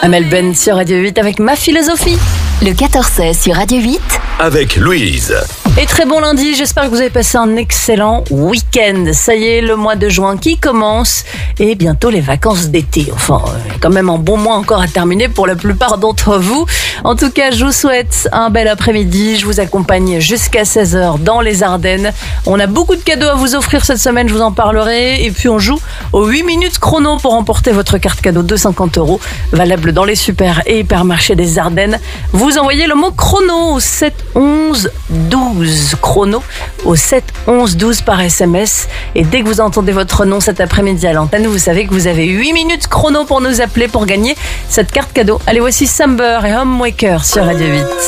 Amel Ben sur Radio 8 avec Ma Philosophie. Le 14-16 sur Radio 8. Avec Louise. Et très bon lundi, j'espère que vous avez passé un excellent week-end. Ça y est, le mois de juin qui commence et bientôt les vacances d'été. Enfin, quand même un bon mois encore à terminer pour la plupart d'entre vous. En tout cas, je vous souhaite un bel après-midi. Je vous accompagne jusqu'à 16h dans les Ardennes. On a beaucoup de cadeaux à vous offrir cette semaine, je vous en parlerai. Et puis on joue aux 8 minutes chrono pour remporter votre carte cadeau de 50 €, valable dans les super et hypermarchés des Ardennes. Vous envoyez le mot chrono au 7 11 12. Chrono au 7 11 12 par SMS. Et dès que vous entendez votre nom cet après-midi à l'antenne, vous savez que vous avez 8 minutes chrono pour nous appeler pour gagner cette carte cadeau. Allez, voici Samber et Homewaker sur Radio 8.